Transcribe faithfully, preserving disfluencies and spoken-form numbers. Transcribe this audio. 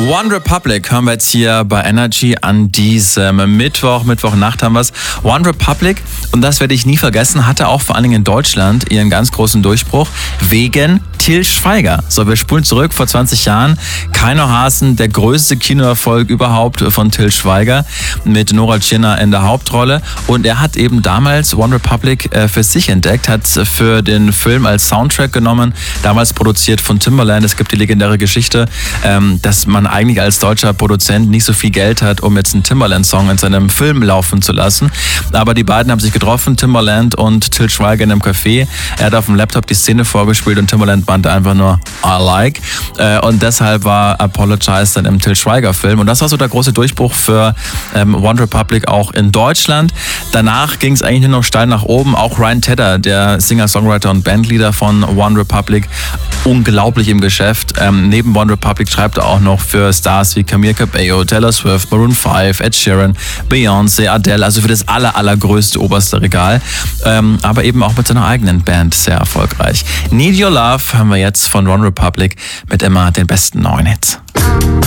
One Republic hören wir jetzt hier bei Energy an diesem Mittwoch, Mittwochnacht haben wir es. One Republic, und das werde ich nie vergessen, hatte auch vor allen Dingen in Deutschland ihren ganz großen Durchbruch wegen Til Schweiger. So, wir spulen zurück vor zwanzig Jahren. Keino Hasen, der größte Kinoerfolg überhaupt von Til Schweiger mit Nora Tschirner in der Hauptrolle. Und er hat eben damals One Republic äh, für sich entdeckt, hat es für den Film als Soundtrack genommen, damals produziert von Timbaland. Es gibt die legendäre Geschichte, ähm, dass man eigentlich als deutscher Produzent nicht so viel Geld hat, um jetzt einen Timbaland-Song in seinem Film laufen zu lassen. Aber die beiden haben sich getroffen, Timbaland und Til Schweiger in einem Café. Er hat auf dem Laptop die Szene vorgespielt und Timbaland meinte einfach nur I like. Äh, und deshalb war Apologize dann im Til Schweiger-Film. Und das war so der große Durchbruch für ähm, One Republic auch in Deutschland. Danach ging es eigentlich nur noch steil nach oben. Auch Ryan Tedder, der Singer, Songwriter und Bandleader von One Republic, unglaublich im Geschäft. Ähm, neben One Republic schreibt er auch noch für Stars wie Camila Cabello, Taylor Swift, Maroon fünf, Ed Sheeran, Beyoncé, Adele, also für das aller, allergrößte oberste Regal. Ähm, aber eben auch mit seiner eigenen Band sehr erfolgreich. Need Your Love haben wir jetzt von One Republic mit immer den besten neuen Hits.